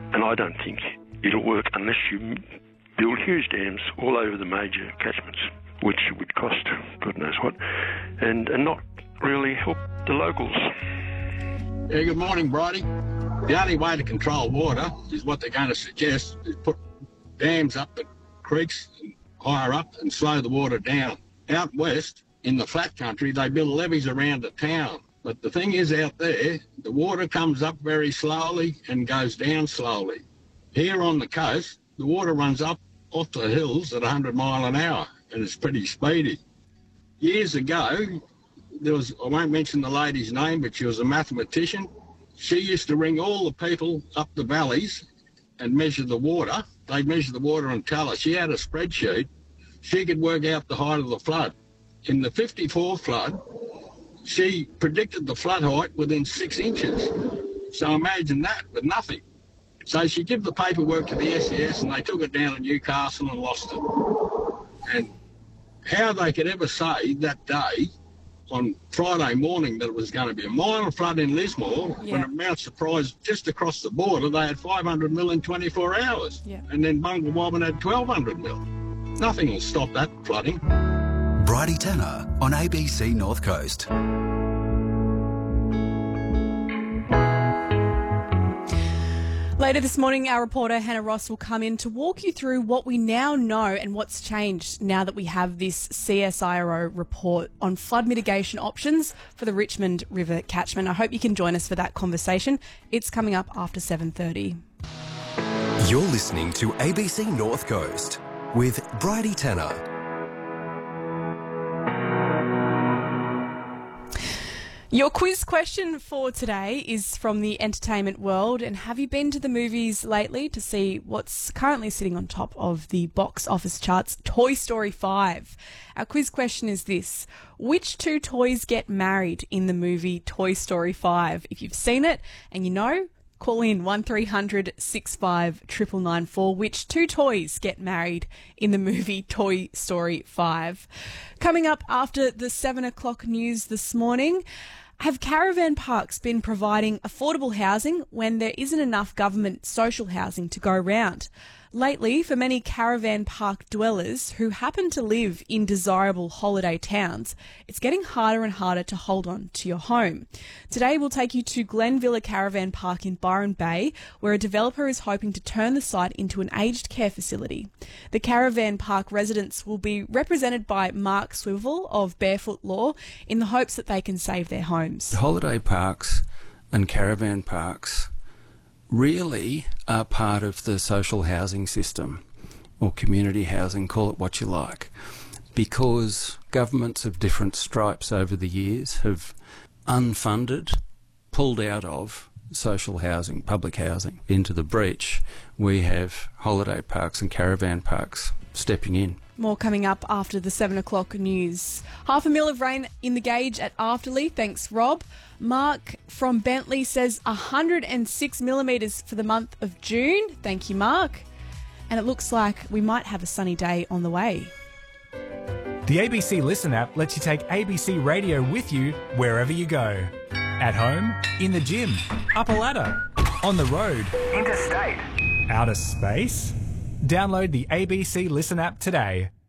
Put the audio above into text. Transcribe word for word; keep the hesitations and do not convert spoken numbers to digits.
And I don't think it'll work unless you build huge dams all over the major catchments, which would cost God knows what, and, and not really help the locals. Yeah, good morning, Bridie. The only way to control water is what they're going to suggest is put dams up the creeks and higher up and slow the water down. Out west, in the flat country, they build levees around the town. But the thing is, out there, the water comes up very slowly and goes down slowly. Here on the coast, the water runs up off the hills at one hundred mile an hour, and it's pretty speedy. Years ago, there was, I won't mention the lady's name, but she was a mathematician. She used to ring all the people up the valleys and measure the water. They'd measure the water and tell her. She had a spreadsheet. She could work out the height of the flood. In the fifty-four flood, she predicted the flood height within six inches. So imagine that, with nothing. So she gave the paperwork to the S E S and they took it down to Newcastle and lost it. And how they could ever say that day, on Friday morning, that it was going to be a minor flood in Lismore, yeah. when at Mount Surprise, just across the border, they had five hundred mil in twenty-four hours. Yeah. And then Bunga Wobbin had twelve hundred mil. Nothing will stop that flooding. Bridie Tanner on A B C North Coast. Later this morning, our reporter Hannah Ross will come in to walk you through what we now know and what's changed now that we have this C S I R O report on flood mitigation options for the Richmond River catchment. I hope you can join us for that conversation. It's coming up after seven thirty. You're listening to A B C North Coast with Bridie Tanner. Your quiz question for today is from the entertainment world. And have you been to the movies lately to see what's currently sitting on top of the box office charts? Toy Story five. Our quiz question is this. Which two toys get married in the movie Toy Story five? If you've seen it and you know, call in one three hundred six five nine nine nine four. Which two toys get married in the movie Toy Story five? Coming up after the seven o'clock news this morning, have caravan parks been providing affordable housing when there isn't enough government social housing to go around? Lately, for many caravan park dwellers who happen to live in desirable holiday towns, it's getting harder and harder to hold on to your home. Today, we'll take you to Glenvilla Caravan Park in Byron Bay, where a developer is hoping to turn the site into an aged care facility. The caravan park residents will be represented by Mark Swivel of Barefoot Law in the hopes that they can save their homes. Holiday parks and caravan parks really are part of the social housing system, or community housing, call it what you like, because governments of different stripes over the years have unfunded, pulled out of social housing, public housing, into the breach. We have holiday parks and caravan parks stepping in. More coming up after the seven o'clock news. Half a mil of rain in the gauge at Afterley. Thanks, Rob. Mark from Bentley says one hundred six millimetres for the month of June. Thank you, Mark. And it looks like we might have a sunny day on the way. The A B C Listen app lets you take A B C Radio with you wherever you go. At home, in the gym, up a ladder, on the road, interstate, outer space. Download the A B C Listen app today.